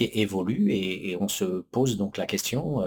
évolue et on se pose donc la question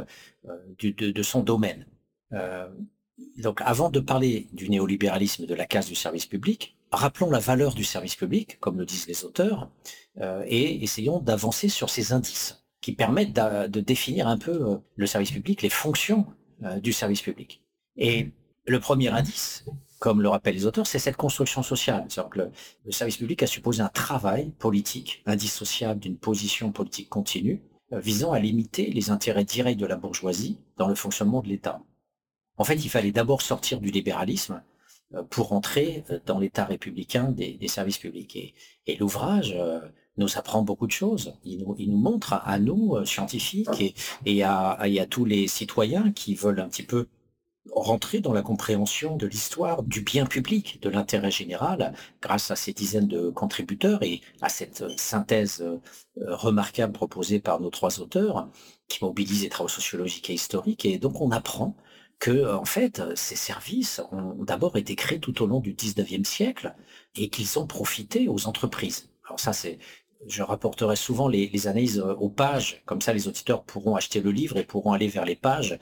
de son domaine. Euh, donc avant de parler du néolibéralisme de la casse du service public, rappelons la valeur du service public, comme le disent les auteurs, et essayons d'avancer sur ces indices qui permettent de définir un peu le service public, les fonctions du service public. Et le premier indice, comme le rappellent les auteurs, c'est cette construction sociale. C'est-à-dire que le service public a supposé un travail politique indissociable d'une position politique continue, visant à limiter les intérêts directs de la bourgeoisie dans le fonctionnement de l'État. En fait, il fallait d'abord sortir du libéralisme pour entrer dans l'État républicain des services publics. Et l'ouvrage nous apprend beaucoup de choses. Il nous montre à nous, scientifiques, et à tous les citoyens qui veulent un petit peu rentrer dans la compréhension de l'histoire, du bien public, de l'intérêt général, grâce à ces dizaines de contributeurs et à cette synthèse remarquable proposée par nos trois auteurs, qui mobilise les travaux sociologiques et historiques. Et donc on apprend que, en fait, ces services ont d'abord été créés tout au long du 19e siècle et qu'ils ont profité aux entreprises. Alors ça, je rapporterai souvent les analyses aux pages, comme ça les auditeurs pourront acheter le livre et pourront aller vers les pages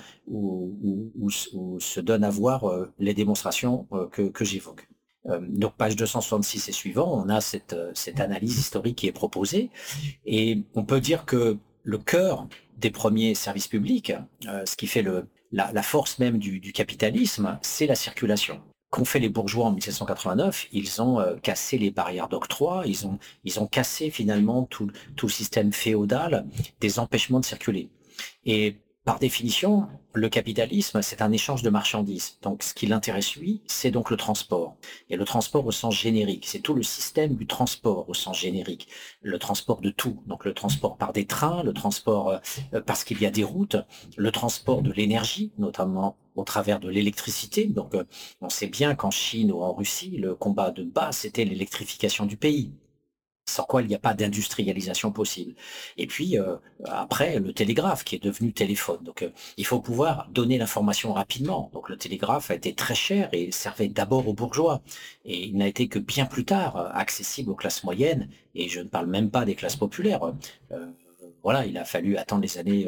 où se donnent à voir les démonstrations que j'évoque. Donc page 266 et suivant, on a cette analyse historique qui est proposée et on peut dire que le cœur des premiers services publics, ce qui fait la force même du capitalisme, c'est la circulation. Qu'ont fait les bourgeois en 1789? Ils ont cassé les barrières d'octroi, ils ont cassé finalement tout le système féodal des empêchements de circuler. Et par définition, le capitalisme, c'est un échange de marchandises. Donc, ce qui l'intéresse, lui, c'est donc le transport. Et le transport au sens générique, c'est tout le système du transport au sens générique. Le transport de tout. Donc, le transport par des trains, le transport parce qu'il y a des routes, le transport de l'énergie, notamment au travers de l'électricité. Donc, on sait bien qu'en Chine ou en Russie, le combat de base, c'était l'électrification du pays, sans quoi il n'y a pas d'industrialisation possible. Et puis, après, le télégraphe qui est devenu téléphone. Donc, il faut pouvoir donner l'information rapidement. Donc, le télégraphe a été très cher et servait d'abord aux bourgeois. Et il n'a été que bien plus tard accessible aux classes moyennes. Et je ne parle même pas des classes populaires. Voilà, il a fallu attendre les années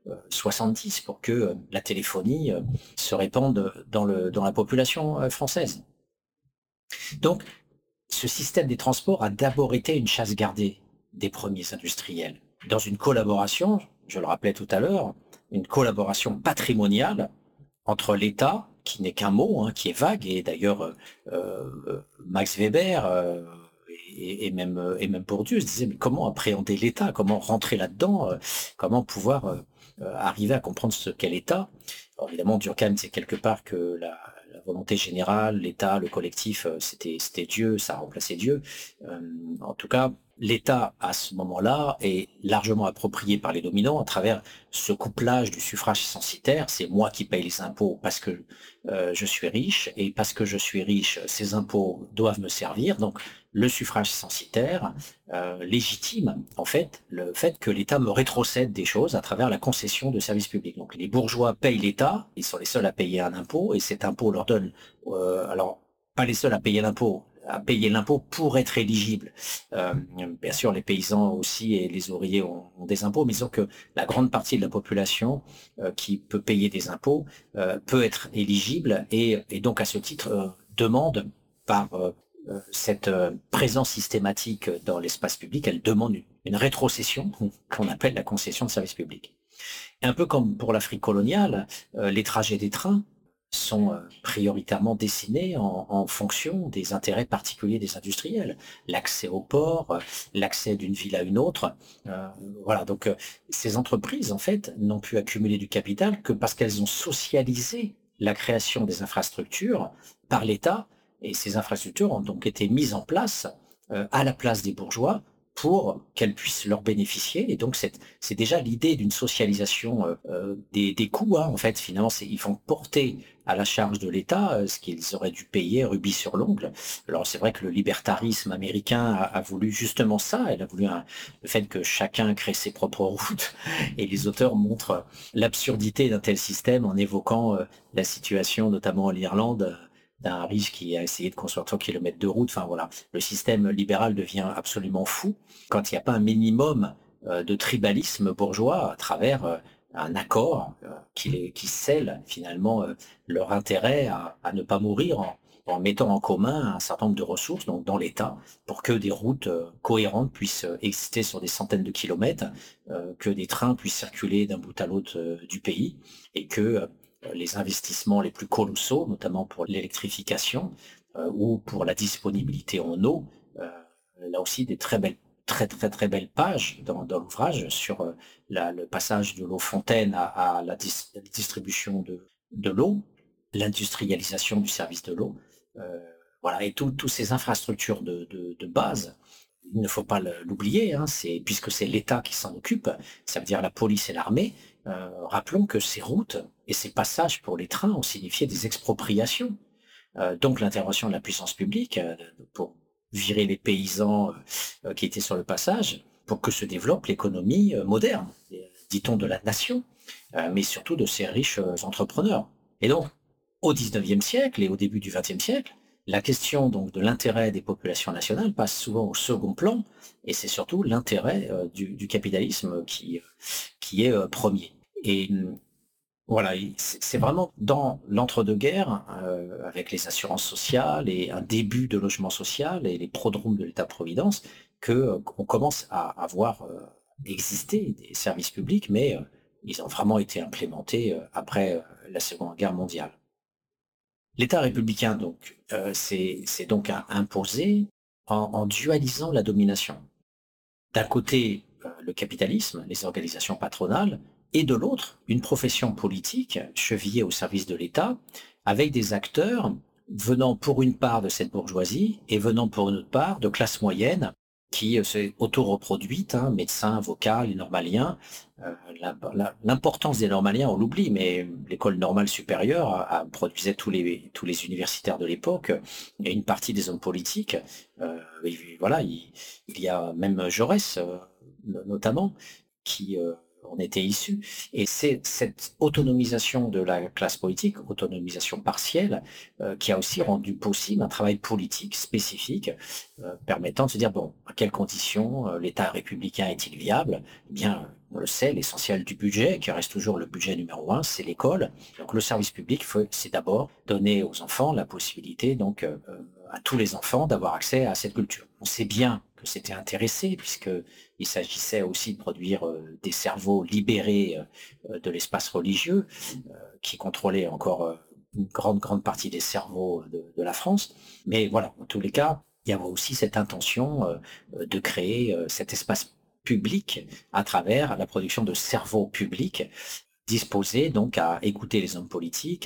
70 pour que la téléphonie se répande dans la population française. Donc, ce système des transports a d'abord été une chasse gardée des premiers industriels, dans une collaboration, je le rappelais tout à l'heure, une collaboration patrimoniale entre l'État, qui n'est qu'un mot, qui est vague, et d'ailleurs Max Weber et même Bourdieu se disaient mais comment appréhender l'État, comment rentrer là-dedans, comment pouvoir arriver à comprendre ce qu'est l'État. Alors évidemment, Durkheim, c'est quelque part que la volonté générale, l'État, le collectif, c'était Dieu, ça a remplacé Dieu. En tout cas, l'État, à ce moment-là, est largement approprié par les dominants à travers ce couplage du suffrage censitaire. C'est moi qui paye les impôts parce que je suis riche, et parce que je suis riche, ces impôts doivent me servir. Donc, le suffrage censitaire légitime, en fait, le fait que l'État me rétrocède des choses à travers la concession de services publics. Donc, les bourgeois payent l'État, ils sont les seuls à payer un impôt, et cet impôt leur donne, alors, pas les seuls à payer l'impôt pour être éligible. Bien sûr, les paysans aussi et les ouvriers ont des impôts, mais disons que la grande partie de la population qui peut payer des impôts peut être éligible et donc à ce titre demande par cette présence systématique dans l'espace public, elle demande une rétrocession qu'on appelle la concession de service public. Et un peu comme pour l'Afrique coloniale, les trajets des trains sont prioritairement dessinés en fonction des intérêts particuliers des industriels. L'accès au port, l'accès d'une ville à une autre. Voilà, donc ces entreprises, en fait, n'ont pu accumuler du capital que parce qu'elles ont socialisé la création des infrastructures par l'État, et ces infrastructures ont donc été mises en place à la place des bourgeois pour qu'elles puissent leur bénéficier. Et donc, c'est déjà l'idée d'une socialisation des coûts. En fait, finalement, ils font porter à la charge de l'État ce qu'ils auraient dû payer rubis sur l'ongle. Alors, c'est vrai que le libertarisme américain a voulu justement ça. Elle a voulu le fait que chacun crée ses propres routes. Et les auteurs montrent l'absurdité d'un tel système en évoquant la situation, notamment en Irlande, d'un riche qui a essayé de construire 3 kilomètres de route. Enfin voilà, le système libéral devient absolument fou quand il n'y a pas un minimum de tribalisme bourgeois à travers un accord qui scelle finalement leur intérêt à ne pas mourir en mettant en commun un certain nombre de ressources donc dans l'État pour que des routes cohérentes puissent exister sur des centaines de kilomètres, que des trains puissent circuler d'un bout à l'autre du pays et que les investissements les plus colossaux, notamment pour l'électrification ou pour la disponibilité en eau, là aussi des très belles pages dans l'ouvrage sur le passage de l'eau fontaine à la distribution de l'eau, l'industrialisation du service de l'eau, euh, voilà, et toutes ces infrastructures de base. Il ne faut pas l'oublier, hein, puisque c'est l'État qui s'en occupe, ça veut dire la police et l'armée. Rappelons que ces routes et ces passages pour les trains ont signifié des expropriations. Donc l'intervention de la puissance publique pour virer les paysans qui étaient sur le passage, pour que se développe l'économie moderne, dit-on de la nation, mais surtout de ces riches entrepreneurs. Et donc, au XIXe siècle et au début du XXe siècle, la question donc de l'intérêt des populations nationales passe souvent au second plan, et c'est surtout l'intérêt du capitalisme qui est premier. Et voilà, c'est vraiment dans l'entre-deux-guerres, avec les assurances sociales et un début de logement social et les prodromes de l'État-providence, qu'on commence à voir exister des services publics, mais ils ont vraiment été implémentés après la Seconde Guerre mondiale. L'État républicain, donc, c'est donc imposé en dualisant la domination. D'un côté, le capitalisme, les organisations patronales, et de l'autre, une profession politique chevillée au service de l'État, avec des acteurs venant pour une part de cette bourgeoisie et venant pour une autre part de classe moyenne qui s'est auto-reproduite, hein, médecins, avocats, les normaliens. L'importance des normaliens, on l'oublie, mais l'école normale supérieure produisait tous les universitaires de l'époque et une partie des hommes politiques. Voilà, il y a même Jaurès, notamment, qui en était issu. Et c'est cette autonomisation de la classe politique, autonomisation partielle, qui a aussi rendu possible un travail politique spécifique, permettant de se dire, bon, à quelles conditions l'État républicain est-il viable? Eh bien, on le sait, l'essentiel du budget, qui reste toujours le budget numéro un, c'est l'école. Donc le service public, c'est d'abord donner aux enfants la possibilité, donc à tous les enfants, d'avoir accès à cette culture. On sait bien que c'était intéressé, puisqu'il s'agissait aussi de produire des cerveaux libérés de l'espace religieux, qui contrôlait encore une grande partie des cerveaux de la France. Mais voilà, en tous les cas, il y avait aussi cette intention de créer cet espace public à travers la production de cerveaux publics disposés donc à écouter les hommes politiques,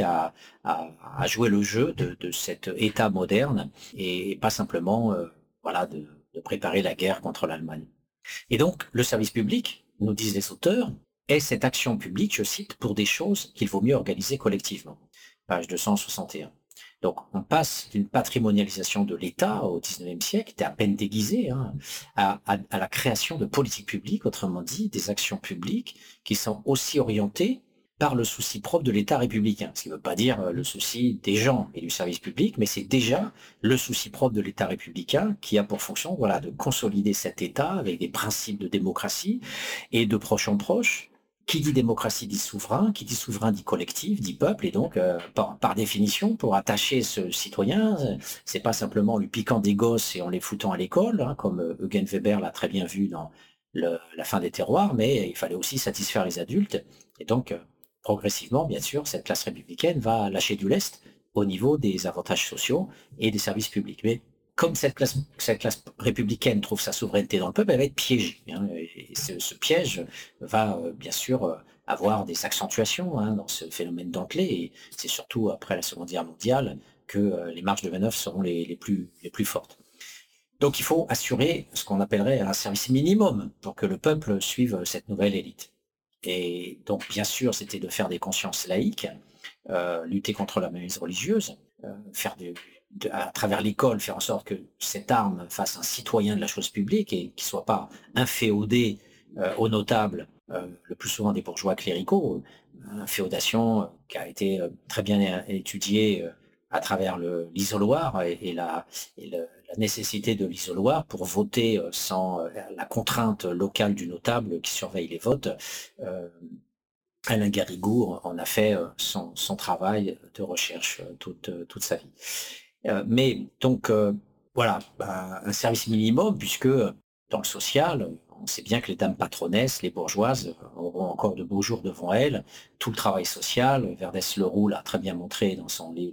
à jouer le jeu de cet État moderne et pas simplement voilà, de préparer la guerre contre l'Allemagne. Et donc, le service public, nous disent les auteurs, est cette action publique, je cite, pour des choses qu'il vaut mieux organiser collectivement. Page 261. Donc, on passe d'une patrimonialisation de l'État au XIXe siècle, qui était à peine déguisée, hein, à la création de politiques publiques, autrement dit, des actions publiques qui sont aussi orientées par le souci propre de l'État républicain. Ce qui ne veut pas dire le souci des gens et du service public, mais c'est déjà le souci propre de l'État républicain qui a pour fonction, voilà, de consolider cet État avec des principes de démocratie et de proche en proche. Qui dit démocratie dit souverain dit collectif, dit peuple, et donc par définition, pour attacher ce citoyen, c'est pas simplement lui piquant des gosses et en les foutant à l'école, hein, comme Eugen Weber l'a très bien vu dans la fin des terroirs, mais il fallait aussi satisfaire les adultes, et donc progressivement, bien sûr, cette classe républicaine va lâcher du lest au niveau des avantages sociaux et des services publics. Mais comme cette classe républicaine trouve sa souveraineté dans le peuple, elle va être piégée, hein, et ce piège va bien sûr avoir des accentuations, hein, dans ce phénomène d'Antley, et c'est surtout après la Seconde Guerre mondiale que les marges de manœuvre seront les plus fortes. Donc il faut assurer ce qu'on appellerait un service minimum pour que le peuple suive cette nouvelle élite. Et donc bien sûr, c'était de faire des consciences laïques, lutter contre la mainmise religieuse, faire à travers l'école, faire en sorte que cette arme fasse un citoyen de la chose publique et qu'il ne soit pas inféodé aux notables, le plus souvent des bourgeois cléricaux, féodation qui a été très bien étudiée à travers l'isoloir et la nécessité de l'isoloir pour voter sans la contrainte locale du notable qui surveille les votes. Euh, Alain Garrigou en a fait son travail de recherche toute sa vie. Mais donc, voilà, un service minimum, puisque dans le social, on sait bien que les dames patronesses, les bourgeoises, auront encore de beaux jours devant elles. Tout le travail social, Verdès Leroux l'a très bien montré dans son livre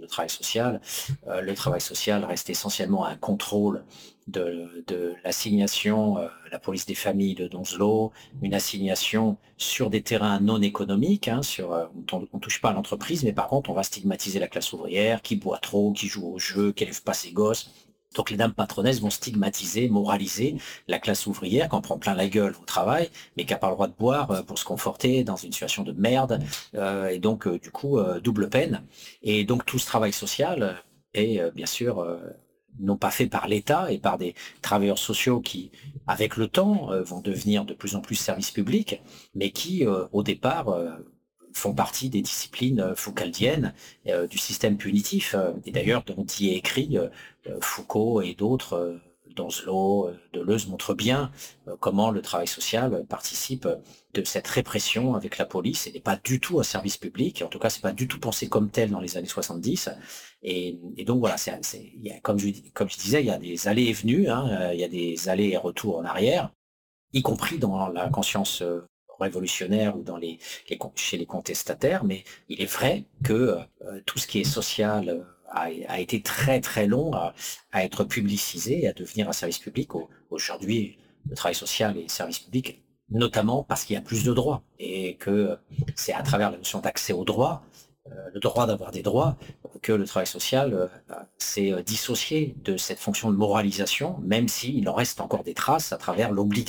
le travail social reste essentiellement un contrôle de l'assignation, la police des familles de Donzelot, une assignation sur des terrains non économiques, hein, on touche pas à l'entreprise, mais par contre on va stigmatiser la classe ouvrière, qui boit trop, qui joue au jeu, qui élève pas ses gosses. Donc les dames patronesses vont stigmatiser, moraliser la classe ouvrière qui en prend plein la gueule au travail, mais qui n'a pas le droit de boire pour se conforter dans une situation de merde, et donc du coup double peine. Et donc tout ce travail social est bien sûr non pas fait par l'État et par des travailleurs sociaux qui, avec le temps, vont devenir de plus en plus services publics, mais qui, au départ, font partie des disciplines foucaldiennes du système punitif. Et d'ailleurs, dont y est écrit Foucault et d'autres, Donzelot, Deleuze montrent bien comment le travail social participe de cette répression avec la police et n'est pas du tout un service public. En tout cas, c'est pas du tout pensé comme tel dans les années 70. Et donc voilà, comme je disais, il y a des allées et venues, hein, il y a des allées et retours en arrière, y compris dans la conscience révolutionnaire ou chez les contestataires, mais il est vrai que tout ce qui est social a été très très long à être publicisé et à devenir un service public. Aujourd'hui, le travail social et service public, notamment parce qu'il y a plus de droits et que c'est à travers la notion d'accès aux droits, le droit d'avoir des droits, que le travail social s'est dissocié de cette fonction de moralisation, même s'il en reste encore des traces à travers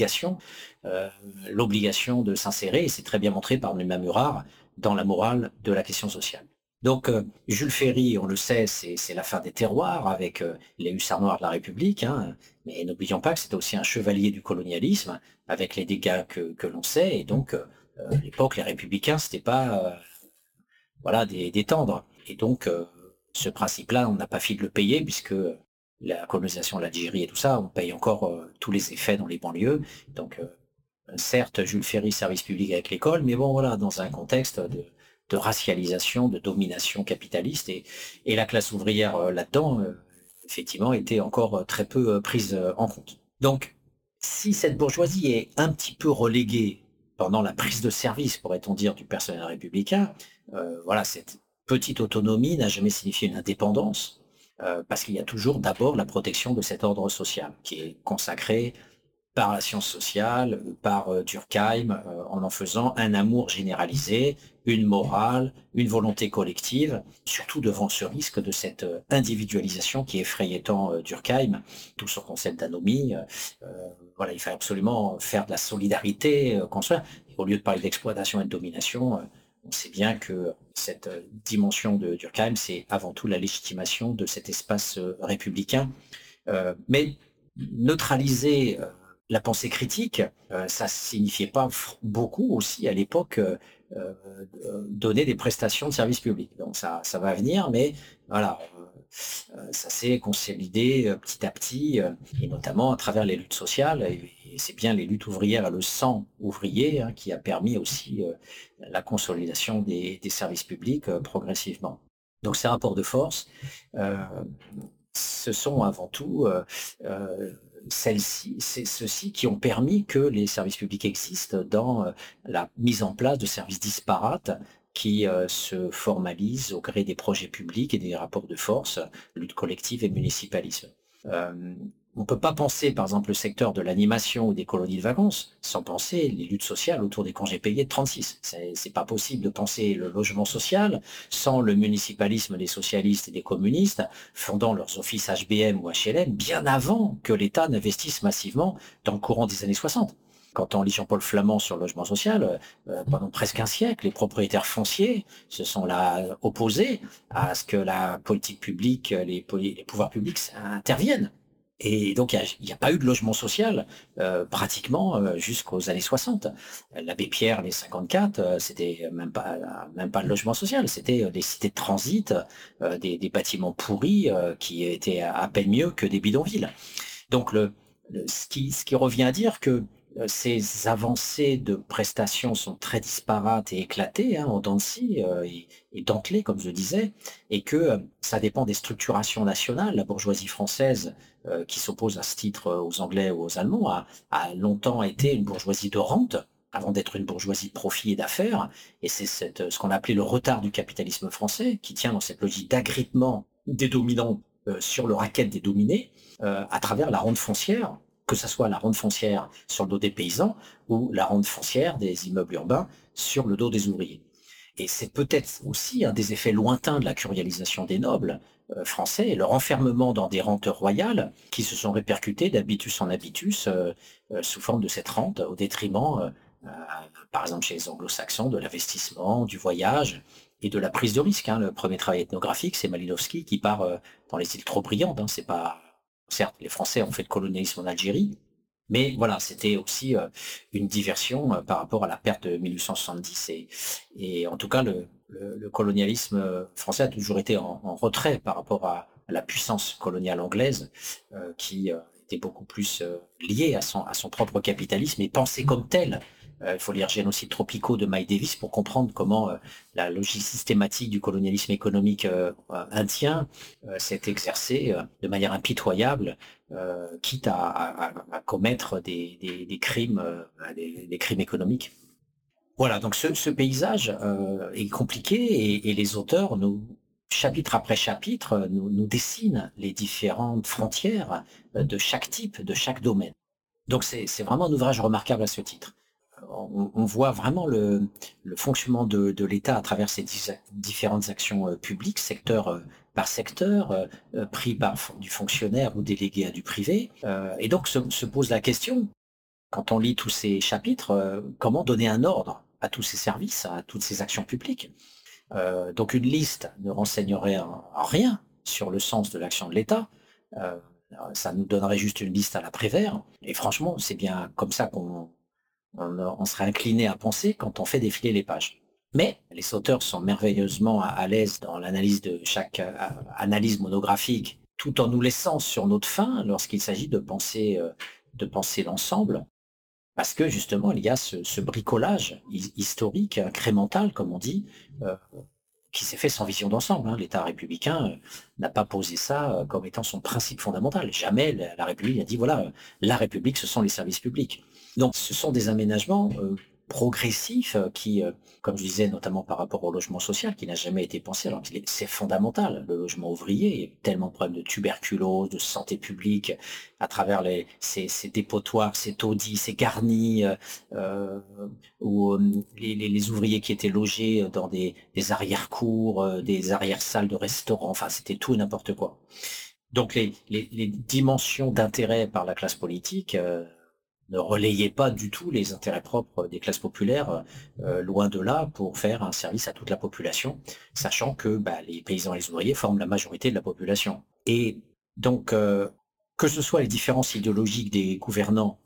l'obligation de s'insérer, et c'est très bien montré par Numa Murard dans la morale de la question sociale. Donc Jules Ferry, on le sait, c'est la fin des terroirs avec les hussards noirs de la République, hein, mais n'oublions pas que c'était aussi un chevalier du colonialisme avec les dégâts que l'on sait, et donc à l'époque les républicains c'était pas voilà, des tendres. Et donc, ce principe-là, on n'a pas fini de le payer puisque la colonisation de l'Algérie et tout ça, on paye encore tous les effets dans les banlieues. Donc, certes, Jules Ferry, service public avec l'école, mais bon, voilà, dans un contexte de racialisation, de domination capitaliste, et la classe ouvrière là-dedans, effectivement, était encore très peu prise en compte. Donc, si cette bourgeoisie est un petit peu reléguée pendant la prise de service, pourrait-on dire, du personnel républicain, voilà, cette petite autonomie n'a jamais signifié une indépendance, parce qu'il y a toujours d'abord la protection de cet ordre social qui est consacré par la science sociale, par Durkheim, en faisant un amour généralisé, une morale, une volonté collective, surtout devant ce risque de cette individualisation qui effrayait tant Durkheim, tout son concept d'anomie. Voilà, il fallait absolument faire de la solidarité, construire. Et au lieu de parler d'exploitation et de domination, on sait bien que cette dimension de Durkheim, c'est avant tout la légitimation de cet espace républicain. Mais neutraliser la pensée critique, ça signifiait pas beaucoup aussi à l'époque donner des prestations de service public. Donc ça va venir, mais voilà, ça s'est consolidé petit à petit, et notamment à travers les luttes sociales. Et c'est bien les luttes ouvrières et le sang ouvrier hein, qui a permis aussi la consolidation des services publics progressivement. Donc ces rapports de force, euh, ce sont avant tout ceux-ci qui ont permis que les services publics existent dans la mise en place de services disparates qui se formalisent au gré des projets publics et des rapports de force, lutte collective et municipalisme. On ne peut pas penser, par exemple, le secteur de l'animation ou des colonies de vacances sans penser les luttes sociales autour des congés payés de 36. C'est pas possible de penser le logement social sans le municipalisme des socialistes et des communistes fondant leurs offices HBM ou HLM bien avant que l'État n'investisse massivement dans le courant des années 60. Quand on lit Jean-Paul Flamand sur le logement social, pendant presque un siècle, les propriétaires fonciers se sont là opposés à ce que la politique publique, les pouvoirs publics interviennent. Et donc, il y a pas eu de logement social, pratiquement, jusqu'aux années 60. L'abbé Pierre, les 54, c'était même pas le logement social, c'était, des cités de transit, des bâtiments pourris, qui étaient à peine mieux que des bidonvilles. Donc ce qui revient à dire que ces avancées de prestations sont très disparates et éclatées, hein, en dents de scie, et dentelées, comme je disais, et que ça dépend des structurations nationales. La bourgeoisie française, qui s'oppose à ce titre aux Anglais ou aux Allemands, a longtemps été une bourgeoisie de rente, avant d'être une bourgeoisie de profit et d'affaires. Et c'est ce qu'on a appelé le retard du capitalisme français, qui tient dans cette logique d'agrippement des dominants sur le racket des dominés, à travers la rente foncière, que ce soit la rente foncière sur le dos des paysans ou la rente foncière des immeubles urbains sur le dos des ouvriers. Et c'est peut-être aussi un des effets lointains de la curialisation des nobles français, le renfermement dans des rentes royales qui se sont répercutées d'habitus en habitus sous forme de cette rente au détriment, par exemple chez les anglo-saxons, de l'investissement, du voyage et de la prise de risque, hein. Le premier travail ethnographique, c'est Malinowski qui part dans les îles Trobriandes, hein. C'est pas, certes, les Français ont fait le colonialisme en Algérie, mais voilà, c'était aussi une diversion par rapport à la perte de 1870. Et en tout cas, le colonialisme français a toujours été en retrait par rapport à la puissance coloniale anglaise, qui était beaucoup plus liée à son propre capitalisme et pensée comme tel. Il faut lire Génocides tropicaux de Miles Davis pour comprendre comment la logique systématique du colonialisme économique indien s'est exercée de manière impitoyable, quitte à commettre des crimes, des crimes économiques. Voilà, donc ce paysage est compliqué et les auteurs, chapitre après chapitre, nous dessinent les différentes frontières de chaque type, de chaque domaine. Donc c'est vraiment un ouvrage remarquable à ce titre. On voit vraiment le fonctionnement de l'État à travers ces différentes actions publiques, secteur par secteur, pris par du fonctionnaire ou délégué à du privé. Et donc se pose la question, quand on lit tous ces chapitres, comment donner un ordre à tous ces services, à toutes ces actions publiques. Donc une liste ne renseignerait en rien sur le sens de l'action de l'État. Euh, Ça nous donnerait juste une liste à la Prévert. Et franchement, c'est bien comme ça on serait incliné à penser quand on fait défiler les pages. Mais les auteurs sont merveilleusement à l'aise dans l'analyse de chaque analyse monographique, tout en nous laissant sur notre faim lorsqu'il s'agit de penser l'ensemble, parce que justement, il y a ce bricolage historique, incrémental, comme on dit, euh, qui s'est fait sans vision d'ensemble, hein. L'État républicain n'a pas posé ça comme étant son principe fondamental. Jamais la République a dit, voilà, la République, ce sont les services publics. Donc, ce sont des aménagements progressifs qui, comme je disais, notamment par rapport au logement social, qui n'a jamais été pensé, alors que c'est fondamental. Le logement ouvrier, il y a tellement de problèmes de tuberculose, de santé publique, à travers ces dépotoirs, ces taudis, ces garnis, euh, ou les ouvriers qui étaient logés dans des arrière-cours, des arrière-salles de restaurants, enfin c'était tout et n'importe quoi. Donc les dimensions d'intérêt par la classe politique ne relayaient pas du tout les intérêts propres des classes populaires, loin de là, pour faire un service à toute la population, sachant que bah, les paysans et les ouvriers forment la majorité de la population. Et donc, que ce soit les différences idéologiques des gouvernants,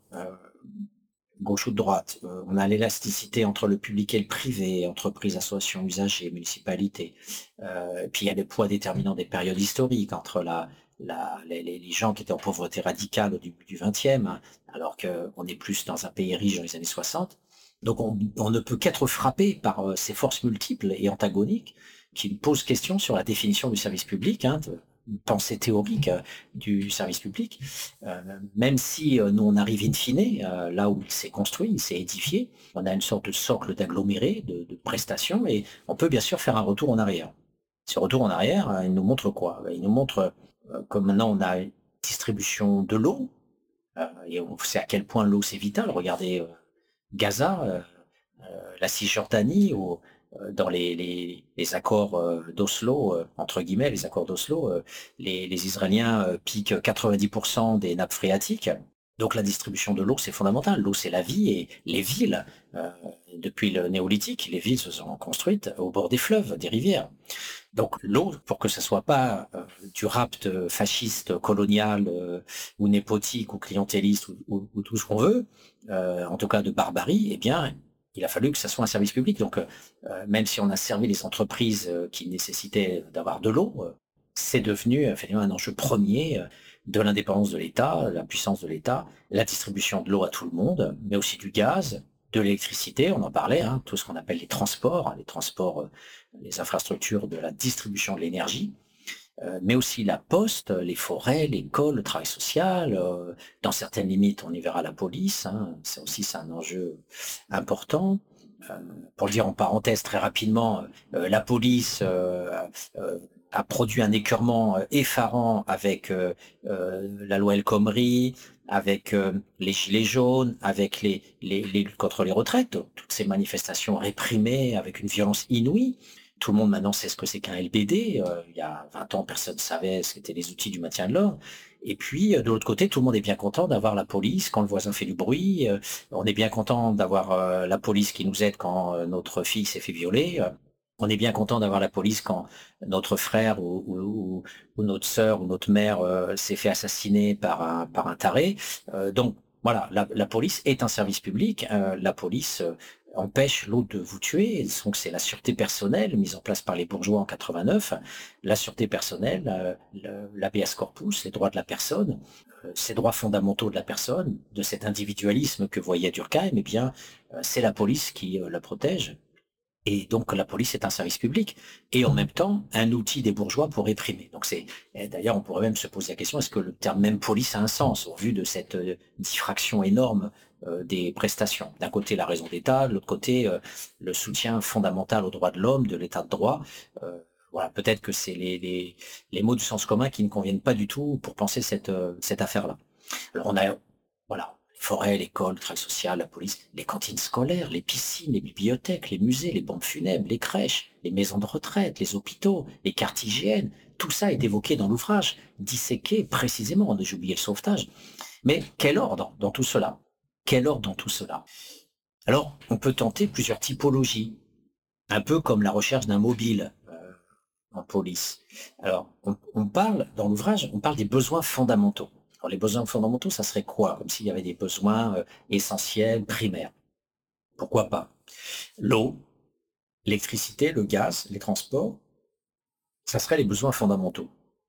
gauche ou de droite. On a l'élasticité entre le public et le privé, entreprises, associations, usagers, municipalités. Et puis il y a le poids déterminant des périodes historiques entre les gens qui étaient en pauvreté radicale au début du XXe, hein, alors qu'on est plus dans un pays riche dans les années 60. Donc on ne peut qu'être frappé par ces forces multiples et antagoniques qui posent question sur la définition du service public, hein, une pensée théorique du service public, même si nous on arrive in fine, là où il s'est construit, il s'est édifié, on a une sorte de socle d'aggloméré, de prestations, et on peut bien sûr faire un retour en arrière. Ce retour en arrière, il nous montre quoi? Il nous montre que maintenant on a une distribution de l'eau, et on sait à quel point l'eau c'est vital. Regardez Gaza, la Cisjordanie, ou dans les accords d'Oslo, entre guillemets, les accords d'Oslo, les Israéliens piquent 90% des nappes phréatiques. Donc la distribution de l'eau, c'est fondamental. L'eau, c'est la vie, et les villes depuis le néolithique, les villes se sont construites au bord des fleuves, des rivières. Donc l'eau, pour que ça soit pas du rapt fasciste, colonial ou népotique ou clientéliste ou tout ce qu'on veut, en tout cas de barbarie, eh bien, il a fallu que ça soit un service public. Donc même si on a servi les entreprises qui nécessitaient d'avoir de l'eau, c'est devenu effectivement un enjeu premier de l'indépendance de l'État, la puissance de l'État, la distribution de l'eau à tout le monde, mais aussi du gaz, de l'électricité, on en parlait, hein, tout ce qu'on appelle les transports, les infrastructures de la distribution de l'énergie, mais aussi la poste, les forêts, l'école, le travail social. Dans certaines limites, on y verra la police. Hein, c'est aussi c'est un enjeu important. Euh, pour le dire en parenthèse très rapidement, la police a produit un écœurement effarant avec la loi El Khomri, avec les gilets jaunes, avec les luttes contre les retraites, toutes ces manifestations réprimées avec une violence inouïe. Tout le monde maintenant sait ce que c'est qu'un LBD. Il y a 20 ans, personne ne savait ce qu'étaient les outils du maintien de l'ordre. Et puis, de l'autre côté, tout le monde est bien content d'avoir la police quand le voisin fait du bruit. On est bien content d'avoir la police qui nous aide quand notre fille s'est fait violer. On est bien content d'avoir la police quand notre frère ou notre sœur ou notre mère s'est fait assassiner par un taré. Donc, voilà, la police est un service public. La police empêche l'autre de vous tuer. Donc c'est la sûreté personnelle mise en place par les bourgeois en 89, la sûreté personnelle, l'habeas corpus, les droits de la personne, ces droits fondamentaux de la personne, de cet individualisme que voyait Durkheim, eh bien, c'est la police qui la protège. Et donc la police est un service public et en même temps un outil des bourgeois pour réprimer. Donc d'ailleurs on pourrait même se poser la question, est-ce que le terme même police a un sens au vu de cette diffraction énorme des prestations. D'un côté la raison d'État, de l'autre côté le soutien fondamental aux droits de l'homme, de l'État de droit. Voilà, peut-être que c'est les mots du sens commun qui ne conviennent pas du tout pour penser cette affaire-là. Alors on a voilà, forêts, l'école, le travail social, la police, les cantines scolaires, les piscines, les bibliothèques, les musées, les pompes funèbres, les crèches, les maisons de retraite, les hôpitaux, les cartes hygiène, tout ça est évoqué dans l'ouvrage, disséqué précisément, j'ai oublié le sauvetage. Mais quel ordre dans tout cela? Quel ordre dans tout cela? Alors, on peut tenter plusieurs typologies, un peu comme la recherche d'un mobile en police. Alors, on parle, dans l'ouvrage, on parle des besoins fondamentaux. Alors, les besoins fondamentaux, ça serait quoi? Comme s'il y avait des besoins essentiels, primaires. Pourquoi pas? L'eau, l'électricité, le gaz, les transports, ça serait les besoins fondamentaux.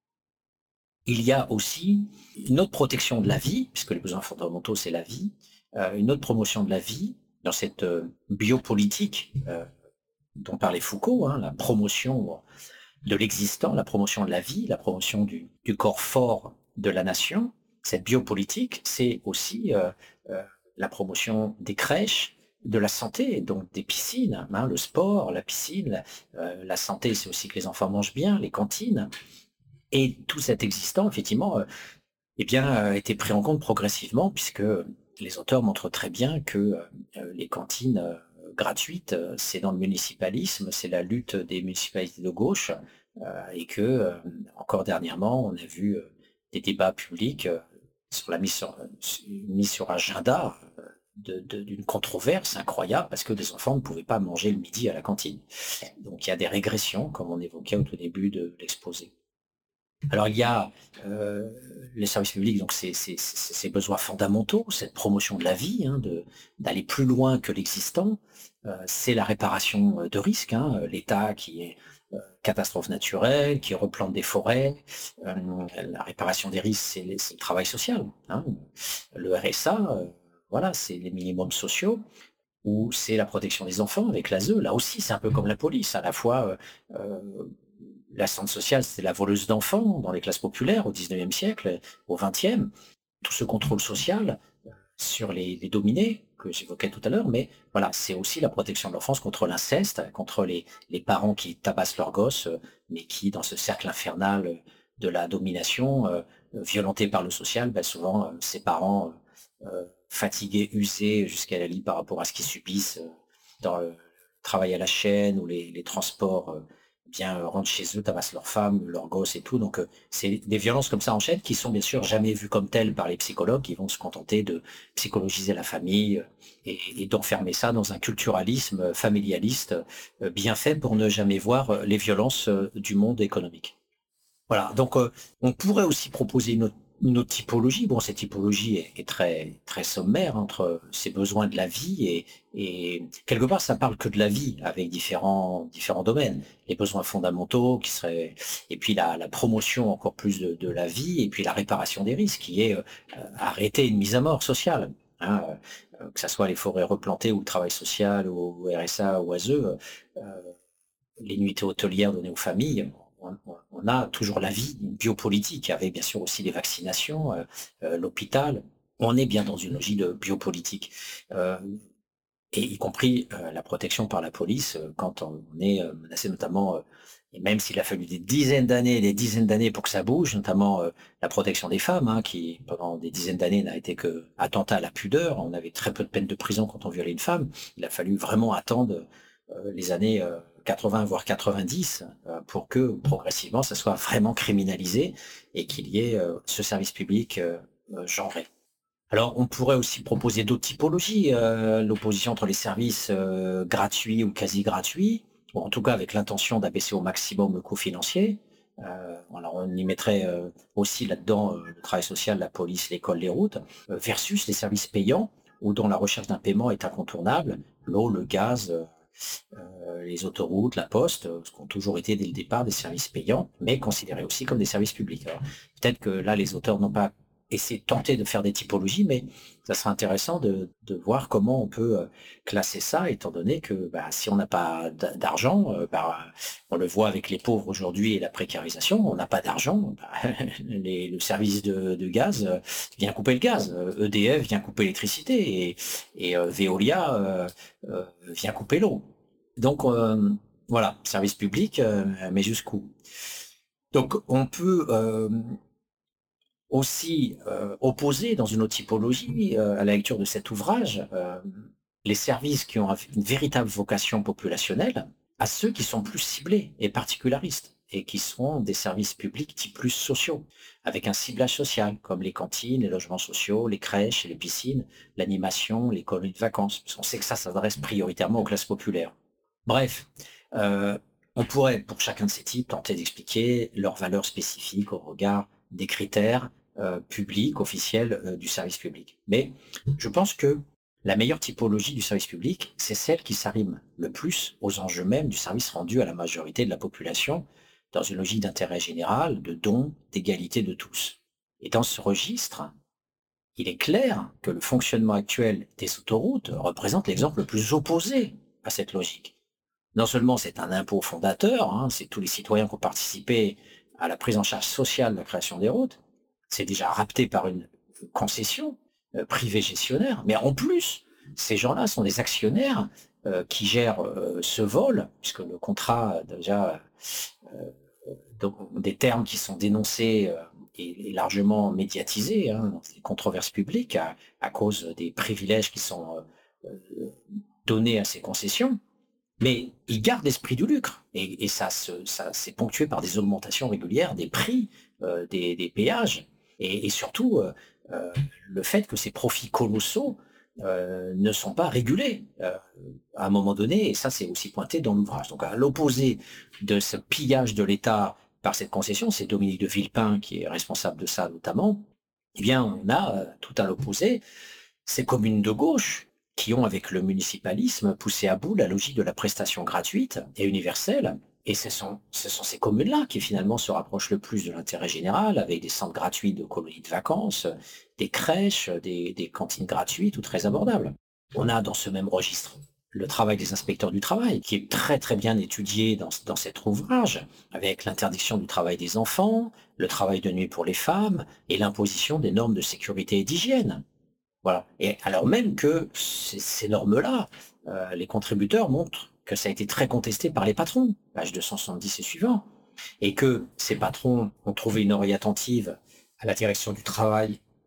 Il y a aussi une autre protection de la vie, puisque les besoins fondamentaux, c'est la vie, une autre promotion de la vie dans cette biopolitique dont parlait Foucault, hein, la promotion de l'existant, la promotion de la vie, la promotion du corps fort de la nation. Cette biopolitique, c'est aussi la promotion des crèches, de la santé, donc des piscines, hein, le sport, la piscine, la santé, c'est aussi que les enfants mangent bien, les cantines. Et tout cet existant, effectivement, eh bien, a été pris en compte progressivement, puisque les auteurs montrent très bien que les cantines gratuites, c'est dans le municipalisme, c'est la lutte des municipalités de gauche, et que, encore dernièrement, on a vu des débats publics sur la mise sur agenda d'une controverse incroyable, parce que des enfants ne pouvaient pas manger le midi à la cantine. Donc il y a des régressions, comme on évoquait au tout début de l'exposé. Alors il y a les services publics, donc ces besoins fondamentaux, cette promotion de la vie, hein, d'aller plus loin que l'existant. C'est la réparation de risques, hein, l'État qui est catastrophe naturelle, qui replante des forêts. La réparation des risques, c'est le travail social. Hein. Le RSA, voilà, c'est les minimums sociaux. Ou c'est la protection des enfants avec l'ASE. Là aussi, c'est un peu comme la police. À la fois, l'assistante sociale, c'était la voleuse d'enfants dans les classes populaires au 19e siècle, au 20e. Tout ce contrôle social sur les dominés que j'évoquais tout à l'heure, mais voilà, c'est aussi la protection de l'enfance contre l'inceste, contre les parents qui tabassent leurs gosses, mais qui, dans ce cercle infernal de la domination, violentés par le social, ben souvent ces parents fatigués, usés jusqu'à la lie par rapport à ce qu'ils subissent dans le travail à la chaîne ou les transports bien rentrent chez eux, tabassent leurs femmes, leurs gosses et tout. Donc c'est des violences comme ça en chaîne qui sont bien sûr jamais vues comme telles par les psychologues, qui vont se contenter de psychologiser la famille et d'enfermer ça dans un culturalisme familialiste bien fait pour ne jamais voir les violences du monde économique. Voilà, donc on pourrait aussi proposer une autre typologie. Bon, cette typologie est très, très sommaire entre ces besoins de la vie et quelque part, ça parle que de la vie avec différents domaines. Les besoins fondamentaux qui seraient, et puis la promotion encore plus de la vie, et puis la réparation des risques, qui est arrêter une mise à mort sociale. Hein, que ça soit les forêts replantées ou le travail social ou RSA ou ASE, les nuitées hôtelières données aux familles, on a toujours la vie biopolitique, avec bien sûr aussi les vaccinations, l'hôpital. On est bien dans une logique de biopolitique, euh, et y compris la protection par la police quand on est menacé, notamment, et même s'il a fallu des dizaines d'années pour que ça bouge, notamment la protection des femmes, hein, qui pendant des dizaines d'années n'a été que attentat à la pudeur. On avait très peu de peine de prison quand on violait une femme. Il a fallu vraiment attendre les années 80 voire 90 pour que progressivement ça soit vraiment criminalisé et qu'il y ait ce service public genré. Alors, on pourrait aussi proposer d'autres typologies, l'opposition entre les services gratuits ou quasi gratuits, ou en tout cas avec l'intention d'abaisser au maximum le coût financier. Alors on y mettrait aussi là-dedans le travail social, la police, l'école, les routes, versus les services payants, où dont la recherche d'un paiement est incontournable, l'eau, le gaz, les autoroutes, la poste, ce qui ont toujours été dès le départ des services payants, mais considérés aussi comme des services publics. Alors, peut-être que là, les auteurs n'ont pas essayé, tenté de faire des typologies, mais ça serait intéressant de voir comment on peut classer ça, étant donné que bah, si on n'a pas d'argent, bah, on le voit avec les pauvres aujourd'hui et la précarisation, on n'a pas d'argent, bah, le service de gaz vient couper le gaz, EDF vient couper l'électricité et Veolia vient couper l'eau. Donc voilà, service public, mais jusqu'où? Donc on peut aussi opposer dans une autre typologie à la lecture de cet ouvrage les services qui ont une véritable vocation populationnelle à ceux qui sont plus ciblés et particularistes et qui sont des services publics dits plus sociaux, avec un ciblage social, comme les cantines, les logements sociaux, les crèches, les piscines, l'animation, les colonies de vacances, parce qu'on sait que ça s'adresse prioritairement aux classes populaires. Bref, on pourrait, pour chacun de ces types, tenter d'expliquer leurs valeurs spécifiques au regard des critères publics, officiels du service public. Mais je pense que la meilleure typologie du service public, c'est celle qui s'arrime le plus aux enjeux mêmes du service rendu à la majorité de la population, dans une logique d'intérêt général, de don, d'égalité de tous. Et dans ce registre, il est clair que le fonctionnement actuel des autoroutes représente l'exemple le plus opposé à cette logique. Non seulement c'est un impôt fondateur, hein, c'est tous les citoyens qui ont participé à la prise en charge sociale de la création des routes, c'est déjà rapté par une concession privée gestionnaire, mais en plus, ces gens-là sont des actionnaires qui gèrent ce vol, puisque le contrat déjà des termes qui sont dénoncés et largement médiatisés hein, dans les controverses publiques à cause des privilèges qui sont donnés à ces concessions. Mais ils gardent l'esprit du lucre et ça c'est ponctué par des augmentations régulières des prix des péages et surtout le fait que ces profits colossaux ne sont pas régulés à un moment donné, et ça c'est aussi pointé dans l'ouvrage. Donc à l'opposé de ce pillage de l'État par cette concession, c'est Dominique de Villepin qui est responsable de ça notamment, eh bien on a tout à l'opposé ces communes de gauche qui ont, avec le municipalisme, poussé à bout la logique de la prestation gratuite et universelle. Et ce sont ces communes-là qui finalement se rapprochent le plus de l'intérêt général, avec des centres gratuits de colonies de vacances, des crèches, des cantines gratuites ou très abordables. On a dans ce même registre le travail des inspecteurs du travail, qui est très très bien étudié dans cet ouvrage, avec l'interdiction du travail des enfants, le travail de nuit pour les femmes et l'imposition des normes de sécurité et d'hygiène. Voilà. Et alors même que ces normes-là, les contributeurs montrent que ça a été très contesté par les patrons, page 270 et suivant, et que ces patrons ont trouvé une oreille attentive à la direction du travail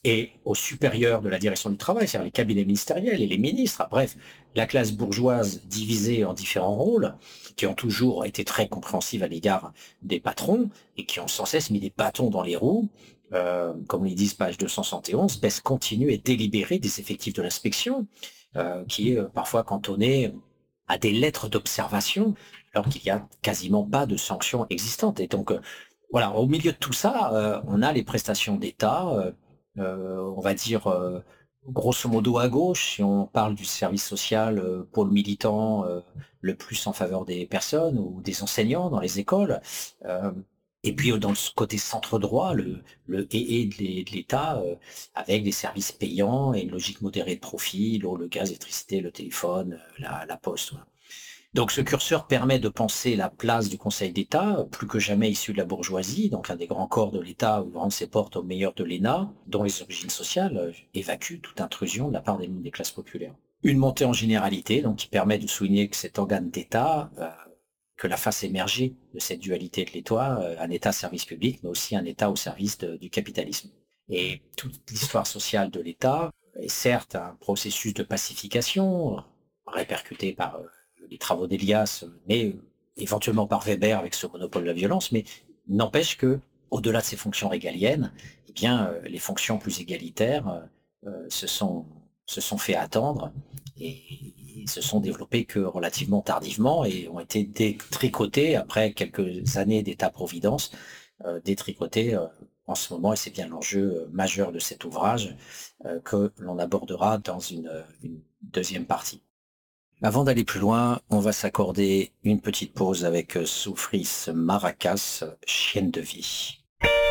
et au supérieur de la direction du travail, c'est-à-dire les cabinets ministériels et les ministres. Bref, la classe bourgeoise divisée en différents rôles, qui ont toujours été très compréhensives à l'égard des patrons et qui ont sans cesse mis des bâtons dans les roues, comme ils disent, page 271, baisse continue et délibérée des effectifs de l'inspection, qui est parfois cantonnée à des lettres d'observation, alors qu'il n'y a quasiment pas de sanctions existantes. Et donc, voilà, au milieu de tout ça, on a les prestations d'État, on va dire, grosso modo à gauche, si on parle du service social, pôle militant, le plus en faveur des personnes ou des enseignants dans les écoles. Et puis dans le côté centre droit, le de l'État, avec des services payants et une logique modérée de profit, l'eau, le gaz, l'électricité, le téléphone, la poste. Voilà. Donc ce curseur permet de penser la place du Conseil d'État, plus que jamais issu de la bourgeoisie, donc un des grands corps de l'État ouvrant ses portes aux meilleurs de l'ENA, dont les origines sociales évacuent toute intrusion de la part des classes populaires. Une montée en généralité, donc qui permet de souligner que cet organe d'État, que la face émergée de cette dualité de l'État, un État-service public, mais aussi un État au service du capitalisme. Et toute l'histoire sociale de l'État est certes un processus de pacification, répercuté par les travaux d'Elias, mais éventuellement par Weber avec ce monopole de la violence, mais n'empêche que, au-delà de ces fonctions régaliennes, eh bien, les fonctions plus égalitaires se sont fait attendre et se sont développées que relativement tardivement et ont été détricotées après quelques années d'État-providence, détricotées en ce moment, et c'est bien l'enjeu majeur de cet ouvrage que l'on abordera dans une deuxième partie. Avant d'aller plus loin, on va s'accorder une petite pause avec Soufris Maracas, Chienne de vie.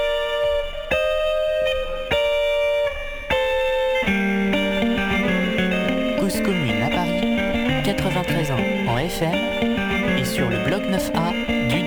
Cause commune à Paris, 93 ans en FM et sur le bloc 9A du